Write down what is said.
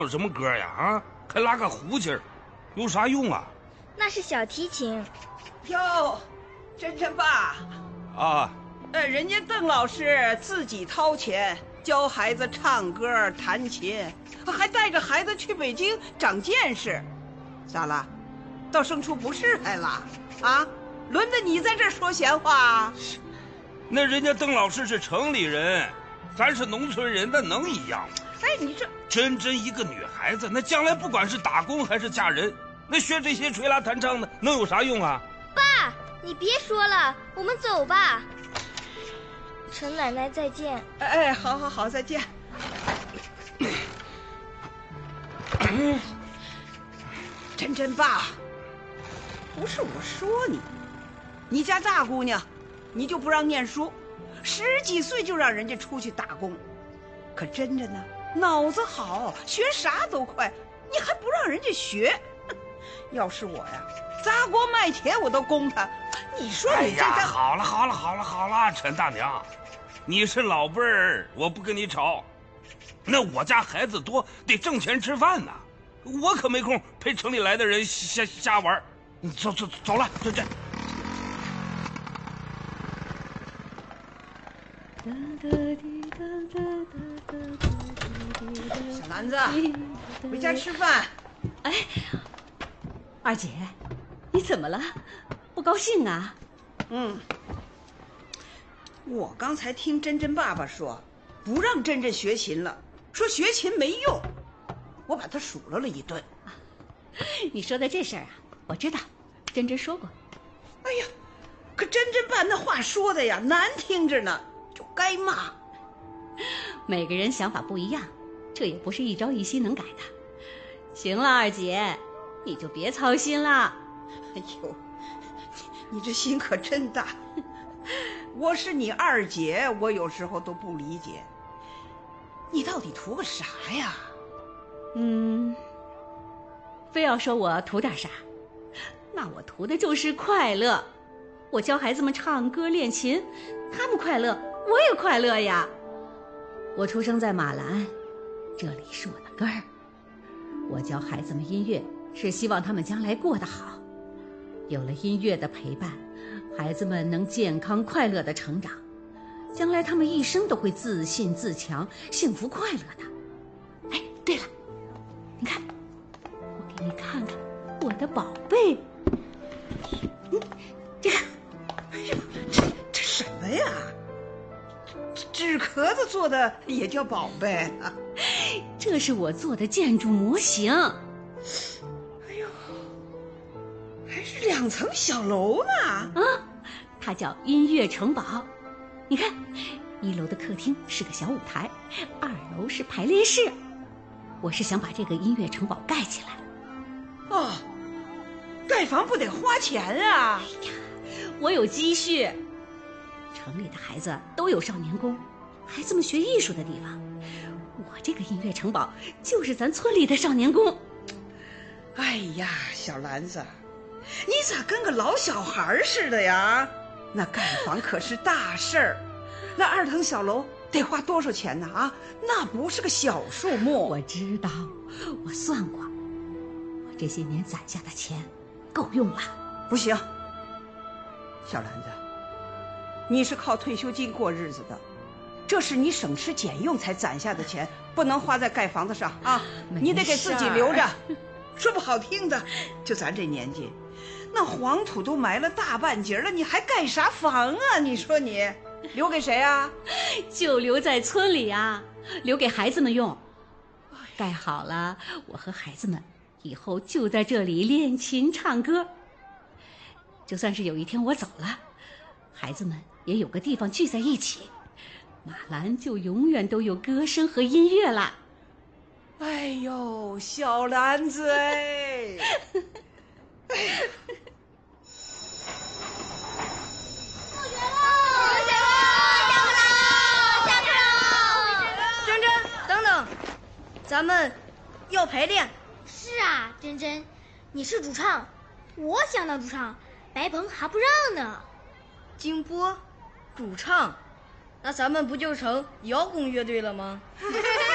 有什么歌呀？啊，还拉个胡琴儿，有啥用啊？ 那是小提琴。 哟，真爸啊， 人家邓老师自己掏钱教孩子唱歌弹琴，还带着孩子去北京长见识。咋了？到生出不是来了？啊，轮得你在这儿说闲话？ 那人家邓老师是城里人，咱是农村人，那能一样吗？ 哎，你这真一个女孩子，那将来不管是打工还是嫁人，那学这些吹拉弹唱的能有啥用啊？ 爸，你别说了，我们走吧。陈奶奶再见。 哎，好，再见。真爸，不是我说你家大姑娘，你就不让念书，10几岁就让人家出去打工，可真着呢，脑子好，学啥都快，你还不让人家学？要是我呀，砸锅卖铁我都供他。你说你这…… 好了，陈大娘，你是老辈儿，我不跟你吵。那我家孩子多，得挣钱吃饭呢，我可没空陪城里来的人瞎玩。走了，这。 小兰子，回家吃饭。 哎，二姐，你怎么了？不高兴啊？ 我刚才听真爸爸说，不让真学琴了，说学琴没用，我把他数落了一顿。 你说的这事儿啊，我知道，真说过。 哎呀，可真爸那话说的呀，难听着呢，就该骂。 每个人想法不一样，这也不是一朝一夕能改的。行了，二姐，你就别操心了。 哎呦，你这心可真大。我是你二姐，我有时候都不理解，你到底图个啥呀？ 非要说我图点啥，那我图的就是快乐。我教孩子们唱歌练琴，他们快乐，我也快乐呀。我出生在马兰，这里是我的根儿。我教孩子们音乐，是希望他们将来过得好。有了音乐的陪伴，孩子们能健康快乐地成长，将来他们一生都会自信自强，幸福快乐的。哎，对了，你看，我给你看看我的宝贝。这个， 哎呦，这什么呀？纸壳子做的也叫宝贝啊？ 这是我做的建筑模型。 哎呦，还是2层小楼呢。 它叫音乐城堡。你看，1楼的客厅是个小舞台，2楼是排练室。我是想把这个音乐城堡盖起来。 哦，盖房不得花钱啊？ 哎呀，我有积蓄。城里的孩子都有少年宫，孩子们学艺术的地方。我这个音乐城堡就是咱村里的少年宫。 哎呀，小兰子，你咋跟个老小孩似的呀？那盖房可是大事儿，那2层小楼得花多少钱呢？啊，那不是个小数目。 我知道，我算过，我这些年攒下的钱够用了。 不行，小兰子，你是靠退休金过日子的，这是你省吃俭用才攒下的钱，不能花在盖房子上啊！你得给自己留着。说不好听的，就咱这年纪，那黄土都埋了大半截了，你还盖啥房啊？你说你留给谁啊？ 就留在村里啊，留给孩子们用。盖好了，我和孩子们以后就在这里练琴唱歌。就算是有一天我走了，孩子们也有个地方聚在一起，马兰就永远都有歌声和音乐了。 哎呦，小兰子哎！ 放学了，下课喽！ 珍，等等，咱们要排练。 是啊，珍，你是主唱，我想当主唱，白鹏还不让呢。 金波，主唱，那咱们不就成摇滚乐队了吗？